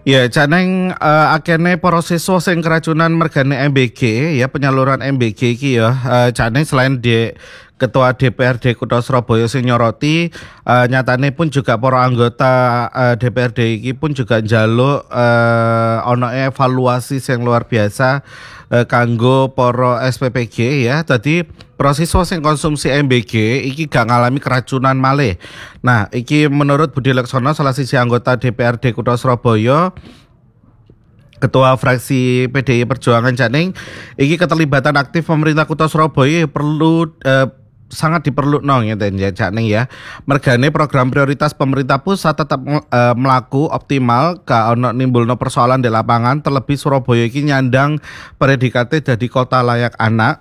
Ya, caneng akene para siswa sing keracunan mergane MBG ya penyaluran MBG iki ya caneng selain di Ketua DPRD Kota Surabaya sing nyoroti nyatane pun juga para anggota DPRD iki pun juga njaluk ono evaluasi sing luar biasa kanggo para SPPG ya. Tadi proseswa sing konsumsi MBG iki gak ngalami keracunan malih. Nah, iki menurut Budi Laksono salah siji anggota DPRD Kota Surabaya Ketua fraksi PDI Perjuangan Caning, iki keterlibatan aktif pemerintah Kota Surabaya perlu sangat diperlukan ya Caning ya. Mergane program prioritas pemerintah pusat tetap melaku optimal ka ono nimbulno persoalan di lapangan, terlebih Surabaya iki nyandang predikate dadi kota layak anak.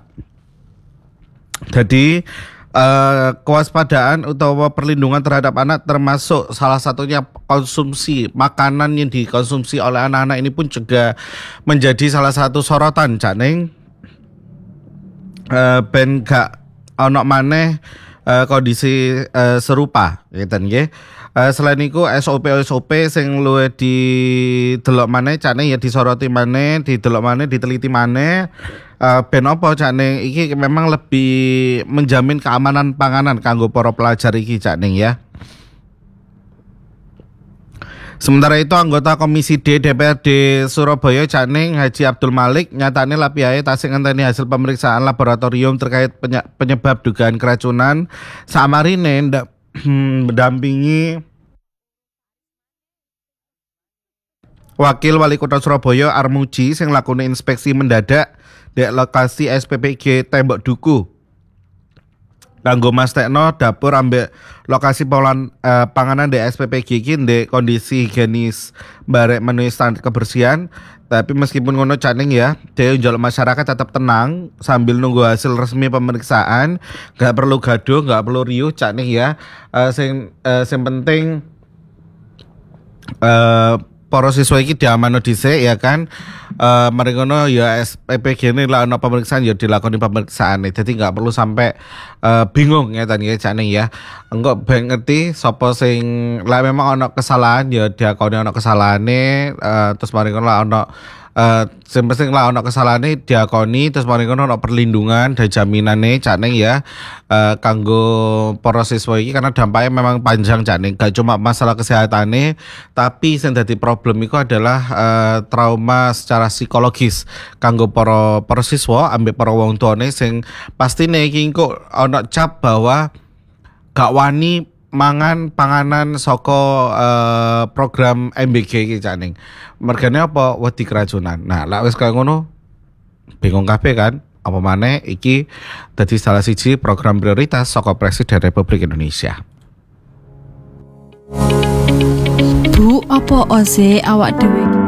Jadi kewaspadaan utawa perlindungan terhadap anak termasuk salah satunya konsumsi makanan yang dikonsumsi oleh anak-anak ini pun juga menjadi salah satu sorotan Caning ben gak ono maneh kondisi serupa gitu nggih. Selain itu SOP sing luwih didelok maneh Caning ya disoroti maneh, didelok maneh, diteliti maneh. Ben apa Caning iki memang lebih menjamin keamanan panganan kanggo para pelajar iki Caning ya. Sementara itu anggota Komisi D DPRD Surabaya Caning Haji Abdul Malik nyatane lapiahe tasih ngenteni hasil pemeriksaan laboratorium terkait penyebab dugaan keracunan samarine mendampingi Wakil Wali Kota Surabaya Armuji sing lakoni inspeksi mendadak di lokasi SPPG Tembok Duku. Kanggo mastekno dapur ambek lokasi panganan di SPPG iki ndek kondisi higienis barek menuhi standar kebersihan. Tapi meskipun ngono Caning ya, dhewe njaluk masyarakat tetap tenang sambil nunggu hasil resmi pemeriksaan. Gak perlu gaduh, gak perlu riuh Caning ya. Sing penting para siswa iki diamano dhisik ya kan. Mari ngono ya SPPG ini lah ono pemeriksaan ya dilakoni pemeriksaan. Jadi enggak perlu sampai bingung ya tadi Caning ya. Engko ben ngerti sapa sing lah memang ono kesalahan ya diakoni ono kesalahane terus mari ngono lah ono sing penting lah ono kesalahane diakoni terus mari ngono ono perlindungan dan jaminane Caning ya kanggo para siswa iki karena dampaknya memang panjang Caning. Gak cuma masalah kesehatane tapi sing dadi problem iku adalah trauma secara psikologis kanggo para siswa ambek para wong tuane sing pastine iki engko ana cap bahwa gak wani mangan panganan saka program MBG iki Caning. Mergane apa wedi keracunan. Nah, lek wis kaya ngono bingung kabeh kan? Apa maneh iki dadi salah siji program prioritas saka Presiden Republik Indonesia. Bu, apa ose awak dhewe